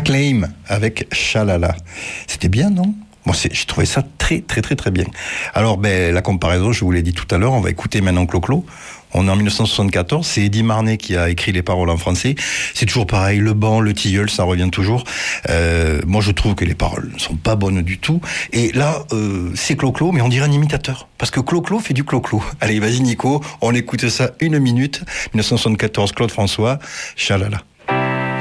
Acclaim avec Chalala. C'était bien, non? Bon, j'ai trouvé ça très, très, très, très bien. Alors, la comparaison, je vous l'ai dit tout à l'heure, on va écouter maintenant Clo-Clo. On est en 1974, c'est Eddy Marnay qui a écrit les paroles en français. C'est toujours pareil, le banc, le tilleul, ça revient toujours. Moi, je trouve que les paroles ne sont pas bonnes du tout. Et là, c'est Clo-Clo, mais on dirait un imitateur. Parce que Clo-Clo fait du Clo-Clo. Allez, vas-y Nico, on écoute ça 1 minute. 1974, Claude François, Chalala.